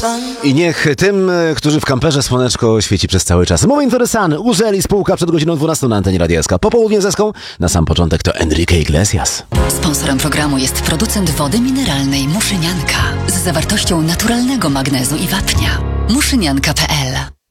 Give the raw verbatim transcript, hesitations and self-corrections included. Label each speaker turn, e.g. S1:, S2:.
S1: I niech tym, którzy w kamperze słoneczko świeci przez cały czas. Moment Interesany, Uzeli, spółka przed godziną dwunastą na antenie Radia S K. Popołudnie zeską, na sam początek to Enrique Iglesias.
S2: Sponsorem programu jest producent wody mineralnej Muszynianka z zawartością naturalnego magnezu i wapnia. muszynianka kropka p l